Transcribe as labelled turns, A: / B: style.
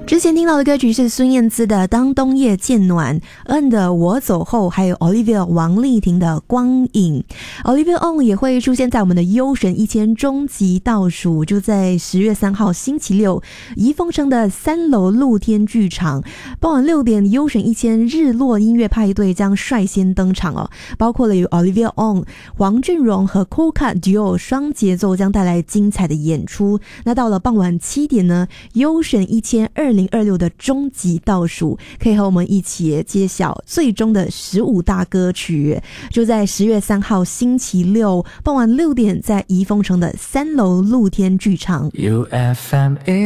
A: 之前听到的歌曲是孙燕姿的《当冬夜渐暖》， N 的《我走后》，还有 Olivia 王丽婷的《光影》。 Olivia On 也会出现在我们的优神1000终极倒数，就在10月3号星期六，宜丰城的3楼露天剧场，傍晚6点，优神1000日落音乐派对将率先登场哦，包括了有 Olivia On、 黄俊荣和 Coca Duo 双节奏将带来精彩的演出。那到了傍晚7点呢，优神1000 2026的终极倒数，可以和我们一起揭晓最终的15大歌曲，就在10月3号星期六傍晚6点，在宜丰城的3楼露天剧场。
B: UFM